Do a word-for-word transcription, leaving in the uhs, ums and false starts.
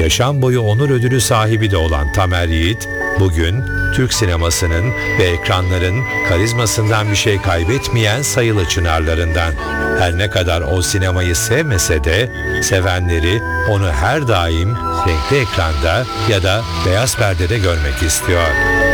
yaşam boyu onur ödülü sahibi de olan Tamer Yiğit, bugün Türk sinemasının ve ekranların karizmasından bir şey kaybetmeyen sayılı çınarlarından. Her ne kadar o sinemayı sevmese de sevenleri onu her daim renkli ekranda ya da beyaz perdede görmek istiyor.